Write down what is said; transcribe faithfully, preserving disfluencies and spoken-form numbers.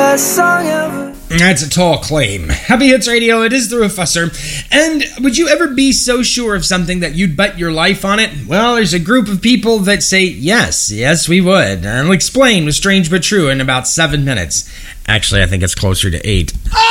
best song ever. That's a tall claim. Heavy Hits Radio, it is the Professor. And would you ever be so sure of something that you'd bet your life on it? Well, there's a group of people that say yes, yes we would. And I'll explain with Strange But True in about seven minutes. Actually, I think it's closer to eight.